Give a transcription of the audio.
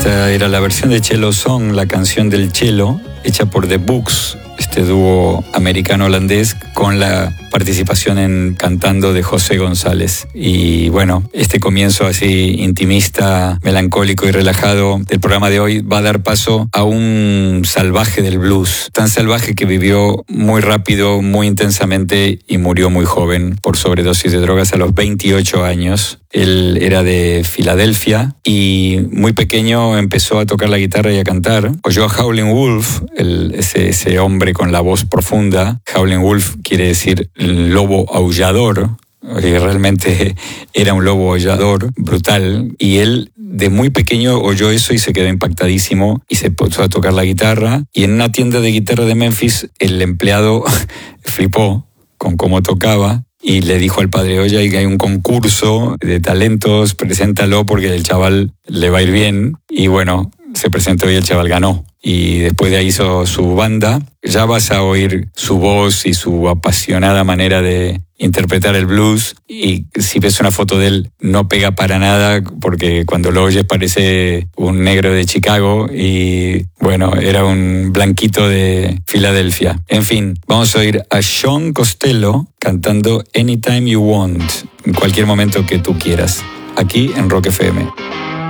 Esta era la versión de Cello Song, la canción del cello, hecha por The Books, este dúo americano-holandés, con la participación en cantando de José González. Y bueno, este comienzo así intimista, melancólico y relajado del programa de hoy va a dar paso a un salvaje del blues, tan salvaje que vivió muy rápido, muy intensamente y murió muy joven por sobredosis de drogas a los 28 años. Él era de Filadelfia y muy pequeño empezó a tocar la guitarra y a cantar. Oyó a Howlin' Wolf, ese hombre con la voz profunda. Howlin' Wolf quiere decir lobo aullador. Realmente era un lobo aullador brutal. Y él de muy pequeño oyó eso y se quedó impactadísimo y se puso a tocar la guitarra. Y en una tienda de guitarra de Memphis, el empleado flipó con cómo tocaba. Y le dijo al padre, oye, hay un concurso de talentos, preséntalo porque el chaval le va a ir bien. Y bueno, se presentó y el chaval ganó. Y después de ahí hizo su banda. Ya vas a oír su voz y su apasionada manera de interpretar el blues. Y si ves una foto de él, no pega para nada, porque cuando lo oyes parece un negro de Chicago. Y bueno, era un blanquito de Filadelfia. En fin, vamos a oír a Sean Costello cantando Anytime You Want, en cualquier momento que tú quieras, aquí en Rock FM.